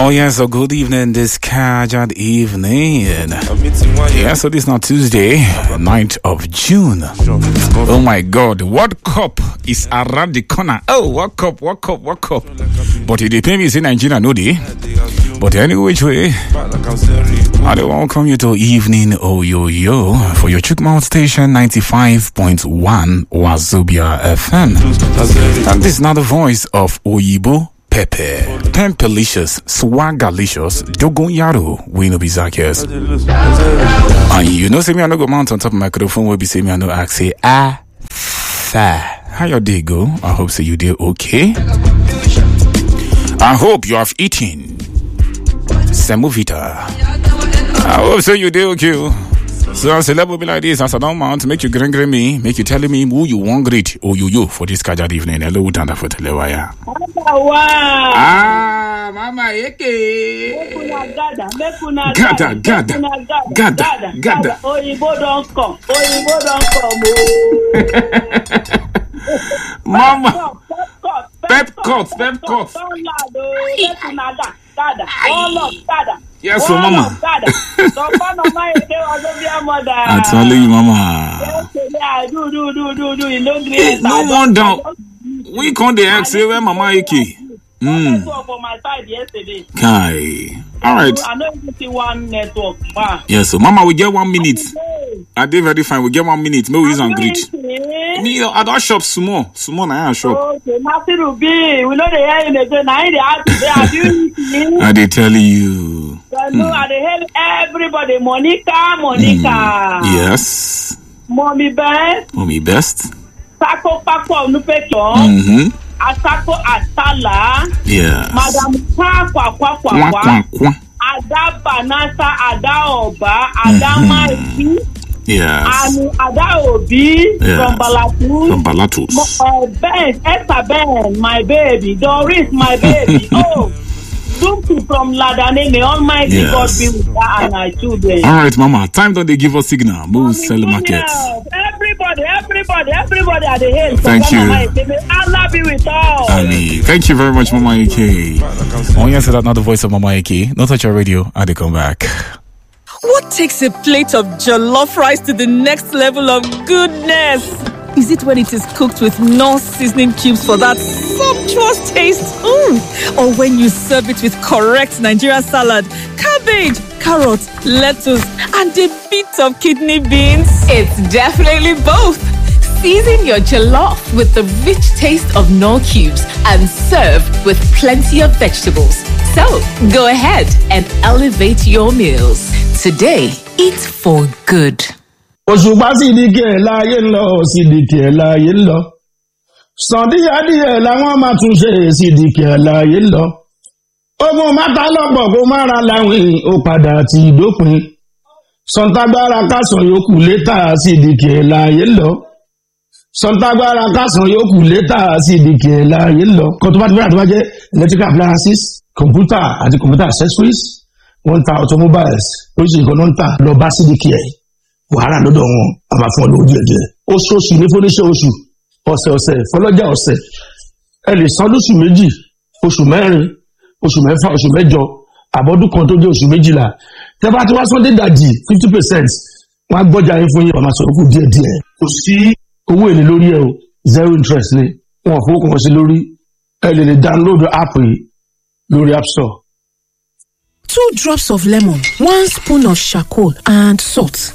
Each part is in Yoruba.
Oh, yes, so good evening, this Kajad evening. Yeah, so this is now Tuesday, 9th of June. Oh my God, World Cup is around the corner. Oh, World Cup. But it depends me, say Nigeria, no day. But any which way, I welcome you to Evening Oyoyo for your Chukmouth station 95.1 Wazobia FM. And this is now the voice of Oyibo Pepe, Tempelicious, Swagalicious, Dogon Yaro, Winobizakias. And you know, say me, I no go mount on top of microphone, will be say me, I no ask, say, how your day go? I hope so you did okay. I hope you have eaten Semovita. I hope so you did okay. So I say, let me be like this. As I don't mount, make you green me, make you telling me who you want great or you for this Kajad evening. Hello, Tanda for Telewaya. Ah, Mama Eke. Gada. Oyibo don't come. Mama. Pep cut. Yes, so Mama. I tell you, Mama. No wonder. We can't say where Mama Eke. For my side yesterday. Kai. All right. I know you see one network. Yes, so Mama, we get 1 minute. I did very fine. We get 1 minute. Maybe we use on grid. Me, I don't shop small. I shop. Okay, nothing will be. We know the air in the day. I did tell you. No, I hail everybody. Monica. Yes. Mommy best. Sako Pako Nupekyo. Asako Asala. Yes. Madam Kwa. Ada Banasa, Ada Oba, Ada Maiki. Yes. Ada Obi from Balatus. Ben, Esther Ben, my baby. Doris, my baby. Oh, Dumpty from Ladanene. Almighty God be with her and our children. All right, Mama. Time don't they give us signal? Move sell market. Everybody at the hill. Thank you. Allah be with all. Amen. Thank you very much, Mama Eke. Oh, yes, that's not the voice of Mama Eke. Not touch your radio. I come back. What takes a plate of jollof rice to the next level of goodness? Is it when it is cooked with Knorr seasoning cubes for that sumptuous taste? Or when you serve it with correct Nigerian salad, cabbage, carrots, lettuce, and a bit of kidney beans? It's definitely both. Season your jollof with the rich taste of Knorr cubes and serve with plenty of vegetables. So, go ahead and elevate your meals. Today, eat for good. Òṣùpá sídìkì ẹ̀ láyé ń lọ, sídìkì ẹ̀ láyé ń lọ. Sàn díẹ̀díẹ̀ làwọn máa tún ṣe sídìkì ẹ̀ láyé ń lọ. Ogun máta lọ́pọ̀ kó má ra láwìn ó padà ti dópin. Sọ̀ǹtàgbára kásán yòókù létà sídìkì ẹ̀ láyé ń lọ. Sọ̀ǹtàgbára kásán yòókù létà sídìkì ẹ̀ láyé ń lọ. Kan tó bá ti bẹ̀rẹ̀ tó bá jẹ́ electrical appliances, computer àti computer accessories, wọ́n ń ta automobiles, oríṣiríṣi kan náà ń tà lọ bá sídìkì ẹ̀. Wàhálà lọ́dọ̀ wọn a máa fún ọ lówó díẹ̀. Oṣooṣù ní fúnníṣẹ́ oṣù, ọ̀sẹ̀ fọlọ́jà ọ̀sẹ̀. Ẹ lè san lóṣù méjì, oṣù mẹ́rin, oṣù mẹ́fà, oṣù mẹ́jọ, àbọ̀dún kan tó jẹ́ oṣù 12. Tẹ́ bá ti wá sọ́dé dàjì 50%, wọ́n á gbọ́jà yín fún yín, ọ̀nà sọ̀rọ̀ kù díẹ̀. Kò sí owó èlé lórí ẹ̀ o, 0 interest ni. Wọ́n fowó kan sí lórí. Ẹ lè download app yìí lórí App Store. 2 drops of lemon, 1 spoon of charcoal, and salt.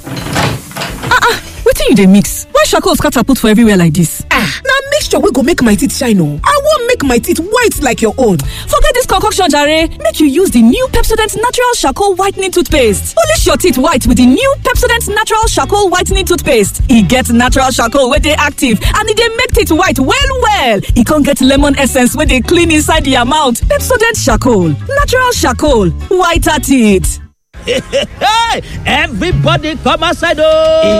Wetin you dey mix? Why charcoal scatter put for everywhere like this? Na mixture wey go make my teeth shine o. I wan make my teeth white like your own. Forget this concoction jare. Make you use the new Pepsodent Natural Charcoal Whitening Toothpaste. Polish your teeth white with the new Pepsodent Natural Charcoal Whitening Toothpaste. E get natural charcoal wey dey active and e dey make teeth white well. E con get lemon essence wey dey clean inside the amount. Pepsodent Charcoal. Natural charcoal. Whiter teeth. Everybody come outside.